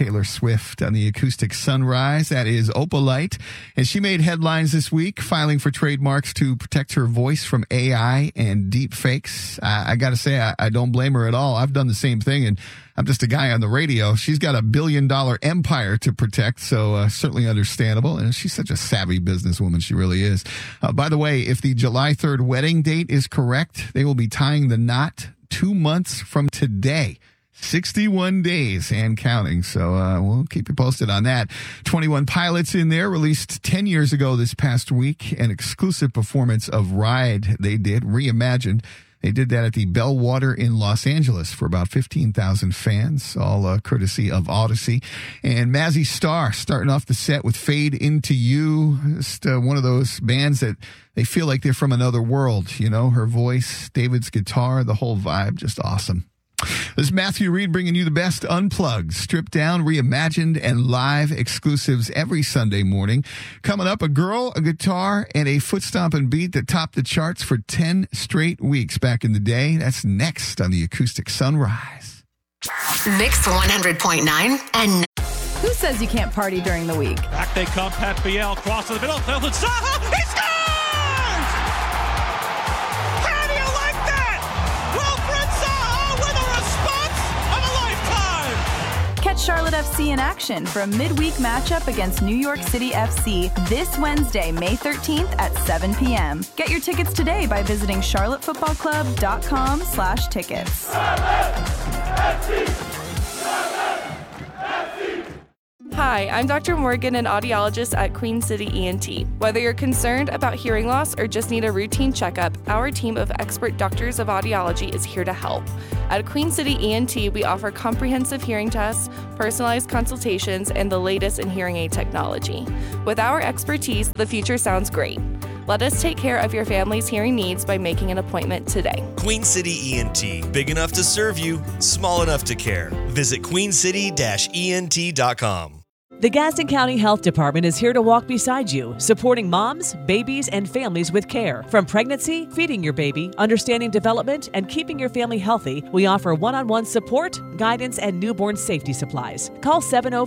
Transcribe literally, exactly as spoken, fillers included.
Taylor Swift on the Acoustic Sunrise. That is Opalite. And she made headlines this week, filing for trademarks to protect her voice from A I and deep fakes. I, I got to say, I, I don't blame her at all. I've done the same thing, and I'm just a guy on the radio. She's got a billion dollar empire to protect, so uh, certainly understandable. And she's such a savvy businesswoman. She really is. Uh, by the way, if the July third wedding date is correct, they will be tying the knot two months from today. sixty-one days and counting. So uh, we'll keep you posted on that. twenty-one Pilots in there, released ten years ago this past week. An exclusive performance of Ride they did, reimagined. They did that at the Bellwater in Los Angeles for about fifteen thousand fans, all uh, courtesy of Odyssey. And Mazzy Star starting off the set with Fade Into You. Just uh, one of those bands that they feel like they're from another world. You know, her voice, David's guitar, the whole vibe, just awesome. This is Matthew Reed bringing you the best unplugged, stripped down, reimagined, and live exclusives every Sunday morning. Coming up, a girl, a guitar, and a foot stomping beat that topped the charts for ten straight weeks back in the day. That's next on the Acoustic Sunrise. Mix one hundred point nine and who says you can't party during the week? Back they come, Pat Biel, cross to the middle, Felton Saha, he scores! How do you like that? Wilfred Saha with a response of a lifetime! Catch Charlotte F C in action for a midweek matchup against New York City F C this Wednesday, May thirteenth at seven p.m. Get your tickets today by visiting charlottefootballclub.com slash tickets. Hi, I'm Doctor Morgan, an audiologist at Queen City E N T. Whether you're concerned about hearing loss or just need a routine checkup, our team of expert doctors of audiology is here to help. At Queen City E N T, we offer comprehensive hearing tests, personalized consultations, and the latest in hearing aid technology. With our expertise, the future sounds great. Let us take care of your family's hearing needs by making an appointment today. Queen City E N T, big enough to serve you, small enough to care. Visit queen city dash e n t dot com. The Gaston County Health Department is here to walk beside you, supporting moms, babies, and families with care. From pregnancy, feeding your baby, understanding development, and keeping your family healthy, we offer one-on-one support, guidance, and newborn safety supplies. Call seven oh